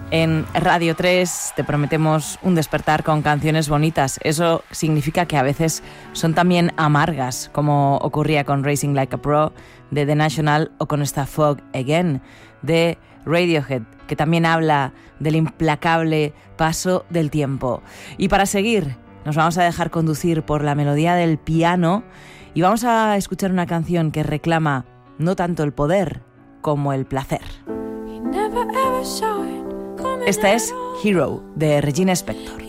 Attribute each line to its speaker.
Speaker 1: En Radio 3 te prometemos un despertar con canciones bonitas. Eso significa que a veces son también amargas, como ocurría con Racing Like a Pro de The National o con esta Fog Again de Radiohead, que también habla del implacable paso del tiempo. Y para seguir, nos vamos a dejar conducir por la melodía del piano y vamos a escuchar una canción que reclama no tanto el poder como el placer. Esta es Hero, de Regina Spektor.